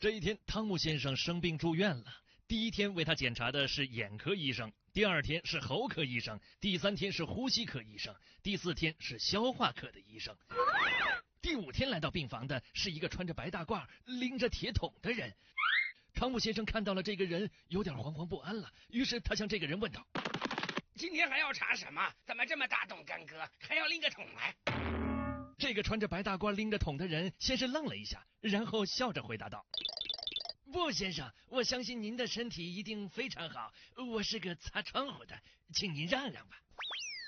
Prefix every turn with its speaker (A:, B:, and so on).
A: 这一天，汤姆先生生病住院了。第一天为他检查的是眼科医生，第二天是喉科医生，第三天是呼吸科医生，第四天是消化科的医生。第五天来到病房的是一个穿着白大褂、拎着铁桶的人。汤姆先生看到了这个人，有点惶惶不安了，于是他向这个人问道：
B: 今天还要查什么？怎么这么大动干戈，还要拎个桶来？
A: 这个穿着白大褂拎着桶的人先是愣了一下，然后笑着回答道：不，先生，我相信您的身体一定非常好，我是个擦窗户的，请您让让吧。